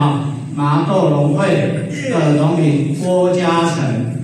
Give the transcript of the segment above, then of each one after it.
麻豆农会的农民郭嘉诚。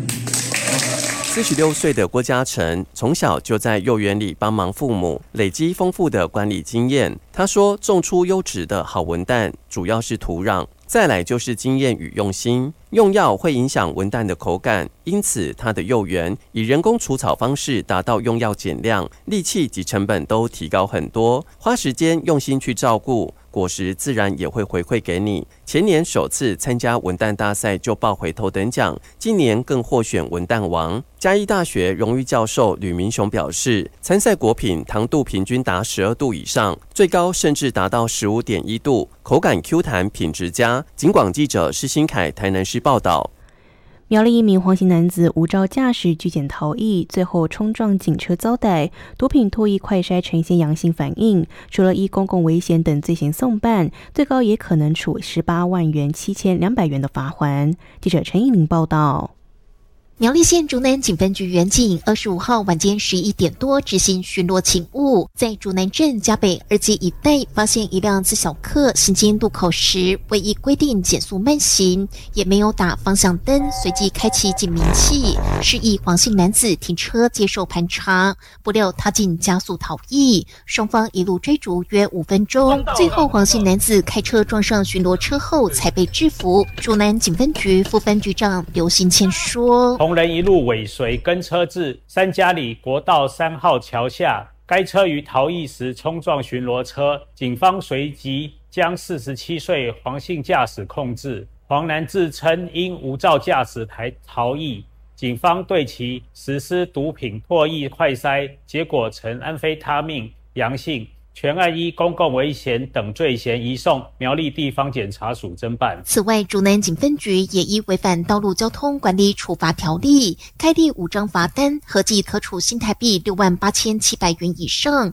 46岁的郭嘉诚从小就在幼园里帮忙父母，累积丰富的管理经验。他说，种出优质的好文旦，主要是土壤，再来就是经验与用心。用药会影响文旦的口感，因此他的幼园以人工除草方式达到用药减量，力气及成本都提高很多，花时间用心去照顾，果实自然也会回馈给你。前年首次参加文旦大赛就抱回头等奖，今年更获选文旦王。嘉义大学荣誉教授吕明雄表示，参赛果品糖度平均达12度以上，最高甚至达到15.1度，口感 Q 弹，品质佳。警广记者施新凯台南市报道。 苗栗一名黄姓男子无照驾驶拒检逃逸，最后冲撞警车遭逮，毒品唾液快筛呈现阳性反应，除了依公共危险等罪嫌送办，最高也可能处18万元7200元的罚锾。记者陈义玲报道。 苗栗县竹南警分局员警25号晚间11点多执行巡逻勤务，在竹南镇嘉北2街一带发现一辆自小客行经路口时，未依规定减速慢行，也没有打方向灯，随即开启警鸣器，示意黄姓男子停车接受盘查，不料他竟加速逃逸，双方一路追逐约5分钟，最后黄姓男子开车撞上巡逻车后才被制服。竹南警分局副分局长刘新谦说， 同人一路尾随跟车至三家里国道3号桥下，该车于逃逸时冲撞巡逻车，警方随即将47岁黄姓驾驶控制。黄男自称因无照驾驶才逃逸，警方对其实施毒品唾液快筛，结果呈安非他命阳性，全案依公共危险等罪嫌移送苗栗地方检察署侦办。 此外，竹南警分局也依违反道路交通管理处罚条例，开立5张罚单，合计可处新台币68700元以上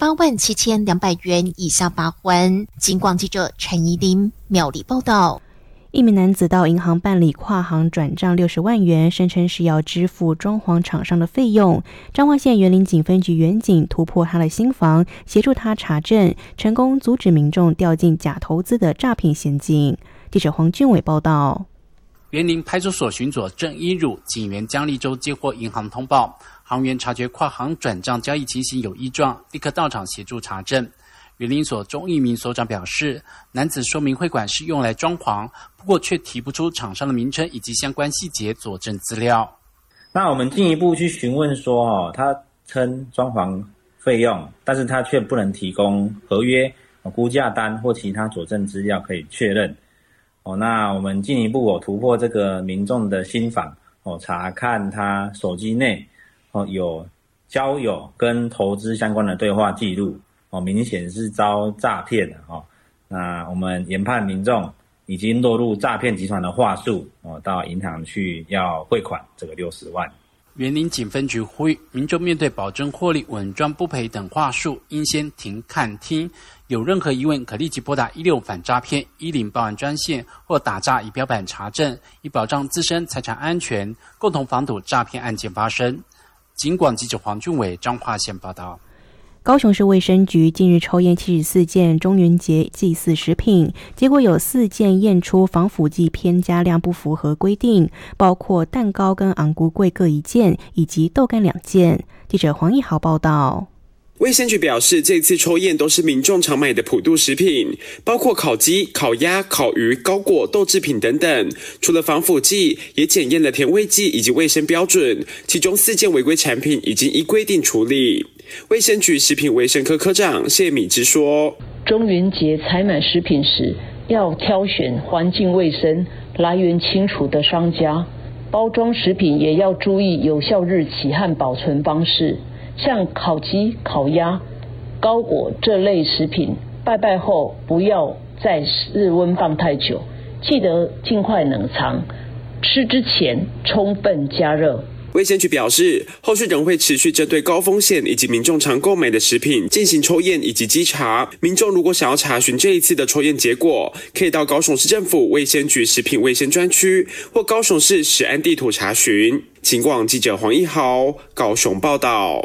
187200元以下罚锾。警广记者陈怡琳苗栗报道。 一名男子到银行办理跨行转账60万元，声称是要支付装潢厂商的费用。彰化县员林警分局员警突破他的新房，协助他查证，成功阻止民众掉进假投资的诈骗陷阱。记者黄俊伟报道。 员林派出所巡佐郑一儒、警员江立洲接获银行通报，行员察觉跨行转账交易情形有异状，立刻到场协助查证。员林所钟义民所长表示，男子说明会馆是用来装潢，不过却提不出厂商的名称以及相关细节佐证资料。 那我们进一步去询问说，他称装潢费用，但是他却不能提供合约、估价单或其他佐证资料可以确认。那我们进一步突破这个民众的心防，查看他手机内有交友跟投资相关的对话记录。明显是遭诈骗的那我们研判民众已经落入诈骗集团的话术到银行去要汇款这个60万。 员林警分局呼吁民众面对保证获利、稳赚不赔等话术，应先停看听。有任何疑问，可立即拨打16反诈骗10报案专线或打诈仪表板查证，以保障自身财产安全，共同防堵诈骗案件发生。警广记者黄俊伟彰化县报道。 高雄市卫生局近日抽验74件中元节祭祀食品，结果有4件验出防腐剂添加量不符合规定，包括蛋糕跟昂菇桂各1件，以及豆干2件。记者黄义豪报道。 卫生局表示，这次抽验都是民众常买的普渡食品，包括烤鸡、烤鸭、烤鱼、糕果、豆制品等等。除了防腐剂，也检验了甜味剂以及卫生标准，其中4件违规产品已经依规定处理。卫生局食品卫生科科长谢敏之说， 中元节采买食品时，要挑选环境卫生、来源清楚的商家，包装食品也要注意有效日期和保存方式。像烤鸡、烤鸭、糕果这类食品，拜拜后不要在室温放太久，记得尽快冷藏，吃之前充分加热。 卫生局表示，后续仍会持续针对高风险以及民众常购买的食品进行抽验以及稽查。民众如果想要查询这一次的抽验结果，可以到高雄市政府卫生局食品卫生专区或高雄市食安地图查询。警广记者黄一豪高雄报道。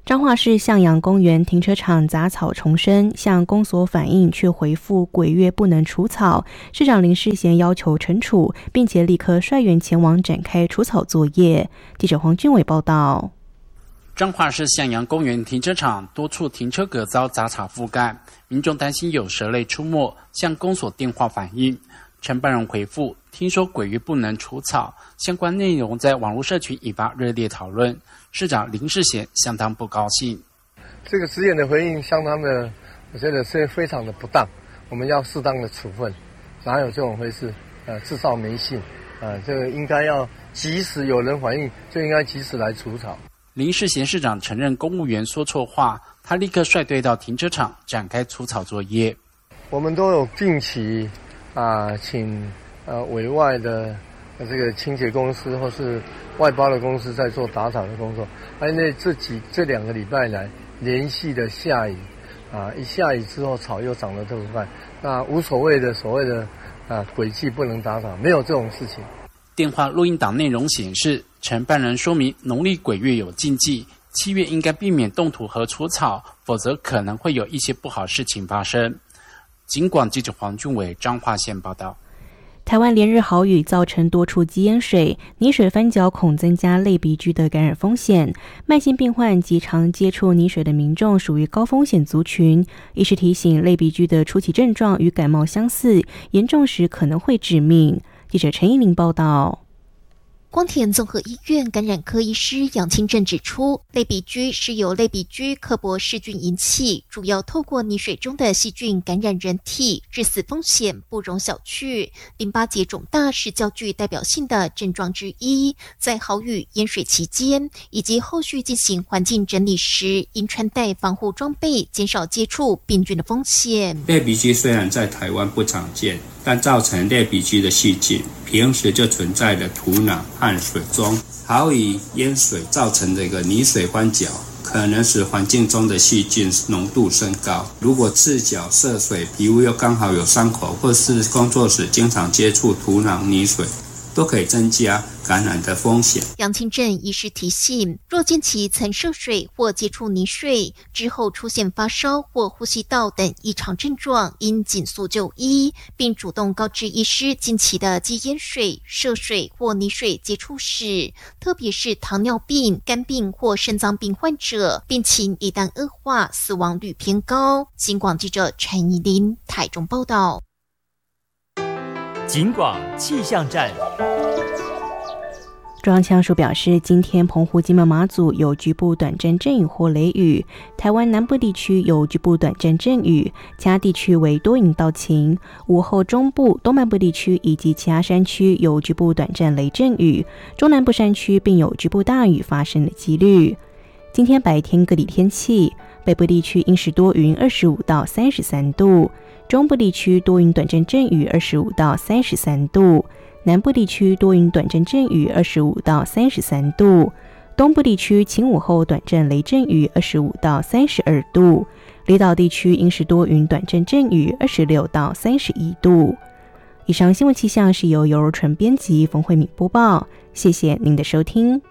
彰化市向阳公园停车场杂草丛生，向公所反映却回复鬼月不能除草，市长林世贤要求惩处，并且立刻率员前往展开除草作业。记者黄俊伟报道。 彰化市向阳公园停车场多处停车格遭杂草覆盖，民众担心有蛇类出没，向公所电话反映。承办人回复，听说鬼月不能除草，相关内容在网络社群引发热烈讨论。市长林世贤相当不高兴， 这个职员的回应相当的，我觉得是非常的不当，我们要适当的处分，哪有这种回事？制造迷信，这个应该要及时有人反映，就应该及时来除草。 林世贤市长承认公务员说错话，他立刻率队到停车场展开除草作业。 我们都有定期请委外的这个清洁公司或是外包的公司在做打草的工作，因为这2个礼拜来连续的下雨一下雨之后草又长得特别快，那无所谓的所谓的鬼气不能打草，没有这种事情。 电话录音档内容显示，承办人说明农历鬼月有禁忌，7月应该避免动土和除草，否则可能会有一些不好事情发生。警广记者黄俊伟彰化县报道。 台湾连日豪雨造成多处积淹水，泥水翻搅恐增加类鼻疽的感染风险。慢性病患及常接触泥水的民众属于高风险族群。医师提醒，类鼻疽的初期症状与感冒相似，严重时可能会致命。记者陈依玲报道。 光田综合医院感染科医师杨清正指出，类鼻疽是由类鼻疽科博氏菌引起，主要透过泥水中的细菌感染人体，致死风险不容小觑。淋巴结肿大是较具代表性的症状之一，在豪雨淹水期间以及后续进行环境整理时，应穿戴防护装备，减少接触病菌的风险。 类鼻疽虽然在台湾不常见，但造成类鼻疽的细菌平时就存在的土壤和水中，豪雨淹水造成的一个泥水翻搅，可能使环境中的细菌浓度升高。如果赤脚涉水，皮肤又刚好有伤口，或是工作时经常接触土壤泥水，都可以增加感染的风险。 杨清正医师提醒，若近期曾涉水或接触泥水之后出现发烧或呼吸道等异常症状，应紧速就医，并主动告知医师近期的积淹水、涉水或泥水接触史，特别是糖尿病、肝病或肾脏病患者，病情一旦恶化，死亡率偏高。警广记者陈怡琳台中报道。 警广气象站。 中央气象署表示，今天澎湖、金门、马祖有局部短暂阵雨或雷雨，台湾南部地区有局部短暂阵雨，其他地区为多云到晴。午后中部、东半部地区以及其他山区有局部短暂雷阵雨，中南部山区并有局部大雨发生的几率。今天白天各地天气，北部地区阴时多云25到33度，中部地区多云短暂阵雨25到33度，南部地区多云短暂阵雨25到33度，东部地区晴午后短暂雷阵雨25到32度，离岛地区阴时多云短暂阵雨26到31度。以上新闻气象是由尤柔纯编辑，冯慧敏播报，谢谢您的收听。